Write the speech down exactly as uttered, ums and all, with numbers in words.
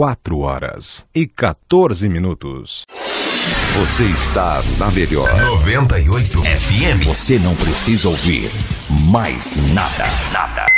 quatro horas e quatorze minutos. Você está na melhor noventa e oito F M. Você não precisa ouvir mais nada. Nada.